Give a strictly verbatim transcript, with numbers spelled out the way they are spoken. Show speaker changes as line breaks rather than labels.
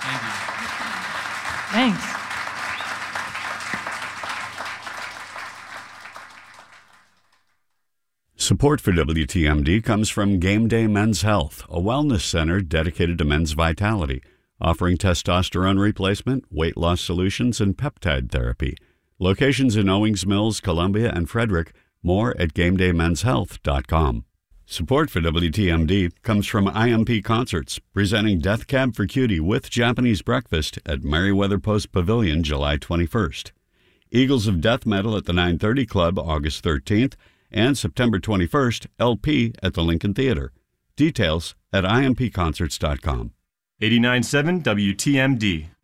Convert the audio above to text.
Thank you.
Thanks.
Support for W T M D comes from Game Day Men's Health, a wellness center dedicated to men's vitality, offering testosterone replacement, weight loss solutions, and peptide therapy. Locations in Owings Mills, Columbia, and Frederick. More at game day men's health dot com. Support for W T M D comes from I M P Concerts, presenting Death Cab for Cutie with Japanese breakfast at Merriweather Post Pavilion July twenty-first. Eagles of Death Metal at the nine thirty Club August thirteenth, and September twenty-first, L P at the Lincoln Theater. Details at I M P concerts dot com.
eighty-nine point seven W T M D.